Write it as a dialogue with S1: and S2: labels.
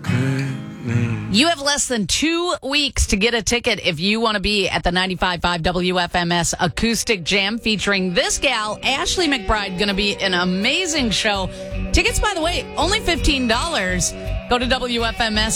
S1: You have less than 2 weeks to get a ticket if you want to be at the 95.5 WFMS Acoustic Jam featuring this gal, Ashley McBride. Going to be an amazing show. Tickets, by the way, only $15. Go to WFMS.